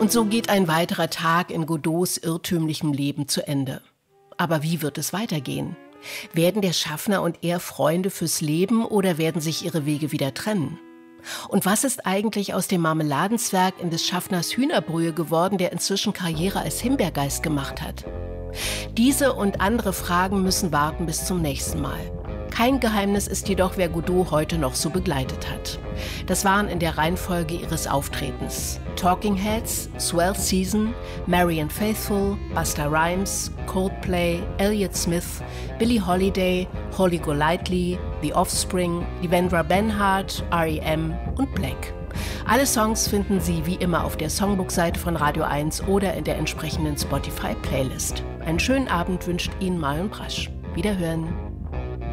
Und so geht ein weiterer Tag in Godots irrtümlichem Leben zu Ende. Aber wie wird es weitergehen? Werden der Schaffner und er Freunde fürs Leben oder werden sich ihre Wege wieder trennen? Und was ist eigentlich aus dem Marmeladenzwerg in des Schaffners Hühnerbrühe geworden, der inzwischen Karriere als Himbeergeist gemacht hat? Diese und andere Fragen müssen warten bis zum nächsten Mal. Kein Geheimnis ist jedoch, wer Godot heute noch so begleitet hat. Das waren in der Reihenfolge ihres Auftretens Talking Heads, Swell Season, Marianne Faithfull, Busta Rhymes, Coldplay, Elliott Smith, Billie Holiday, Holly Golightly, The Offspring, Devendra Banhart, R.E.M. und Black. Alle Songs finden Sie wie immer auf der Songbook-Seite von Radio 1 oder in der entsprechenden Spotify-Playlist. Einen schönen Abend wünscht Ihnen Marion Brasch. Wiederhören.